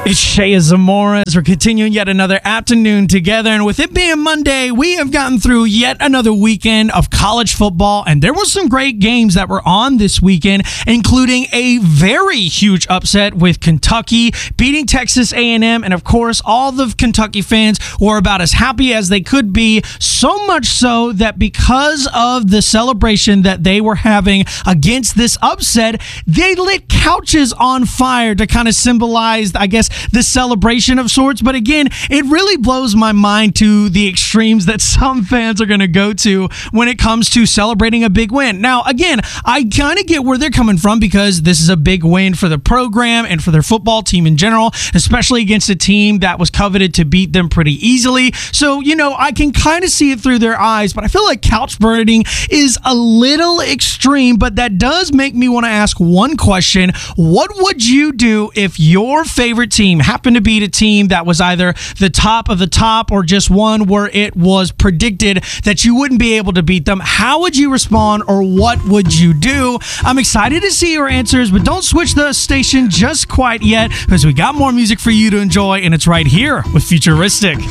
It's Shea Zamora as we're continuing yet another afternoon together. And with it being Monday, we have gotten through yet another weekend of college football. And there were some great games that were on this weekend, including a very huge upset with Kentucky beating Texas A&M. And of course, all the Kentucky fans were about as happy as they could be. So much so that because of the celebration that they were having against this upset, they lit couches on fire to kind of symbolize, I guess, the celebration of sorts. But again, it really blows my mind to the extremes that some fans are going to go to when it comes to celebrating a big win. Now, again, I kind of get where they're coming from because this is a big win for the program and for their football team in general, especially against a team that was coveted to beat them pretty easily. So, I can kind of see it through their eyes, but I feel like couch burning is a little extreme. But that does make me want to ask one question. What would you do if your favorite team happened to beat a team that was either the top of the top or just one where it was predicted that you wouldn't be able to beat them? How would you respond, or what would you do? I'm excited to see your answers, but don't switch the station just quite yet because we got more music for you to enjoy, and it's right here with Futuristic.